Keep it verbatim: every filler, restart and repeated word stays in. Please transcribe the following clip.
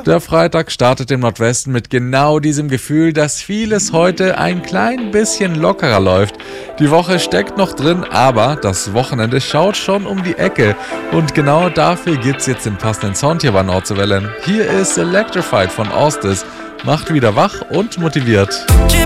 Der Freitag startet im Nordwesten mit genau diesem Gefühl, dass vieles heute ein klein bisschen lockerer läuft. Die Woche steckt noch drin, aber das Wochenende schaut schon um die Ecke. Und genau dafür gibt's jetzt den passenden Sound hier bei Nordwelle. Hier ist Electrified von Austis. Macht wieder wach und motiviert.